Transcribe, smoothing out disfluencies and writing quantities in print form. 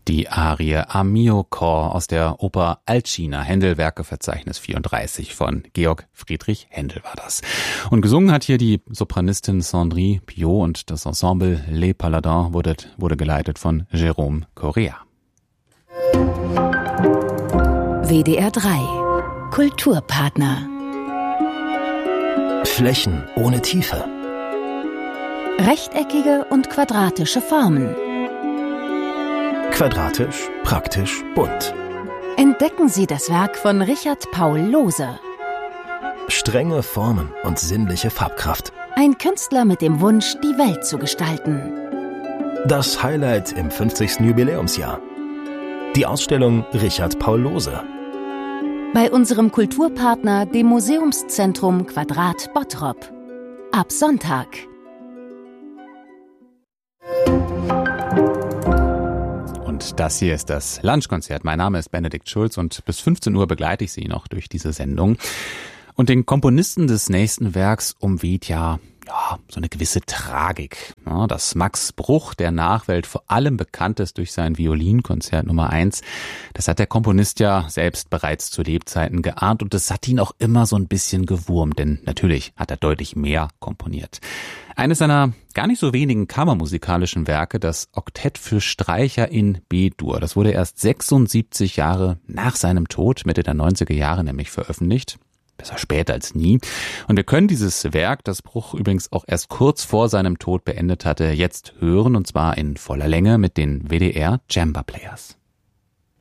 Die Arie Armiochor aus der Oper Alcina, Händel Werkeverzeichnis 34 von Georg Friedrich Händel war das. Und gesungen hat hier die Sopranistin Sandrine Piot und das Ensemble Les Paladins wurde geleitet von Jérôme Correa. WDR 3 Kulturpartner. Flächen ohne Tiefe. Rechteckige und quadratische Formen. Quadratisch, praktisch, bunt. Entdecken Sie das Werk von Richard Paul Lohse. Strenge Formen und sinnliche Farbkraft. Ein Künstler mit dem Wunsch, die Welt zu gestalten. Das Highlight im 50. Jubiläumsjahr. Die Ausstellung Richard Paul Lohse. Bei unserem Kulturpartner, dem Museumszentrum Quadrat Bottrop. Ab Sonntag. Und das hier ist das Lunchkonzert. Mein Name ist Benedikt Schulz und bis 15 Uhr begleite ich Sie noch durch diese Sendung. Und den Komponisten des nächsten Werks umweht ja so eine gewisse Tragik. Ja, dass Max Bruch der Nachwelt vor allem bekannt ist durch sein Violinkonzert Nummer 1, das hat der Komponist ja selbst bereits zu Lebzeiten geahnt und das hat ihn auch immer so ein bisschen gewurmt, denn natürlich hat er deutlich mehr komponiert. Eines seiner gar nicht so wenigen kammermusikalischen Werke, das Oktett für Streicher in B-Dur, das wurde erst 76 Jahre nach seinem Tod, Mitte der 90er Jahre nämlich, veröffentlicht. Besser spät als nie. Und wir können dieses Werk, das Bruch übrigens auch erst kurz vor seinem Tod beendet hatte, jetzt hören, und zwar in voller Länge mit den WDR Djemba Players.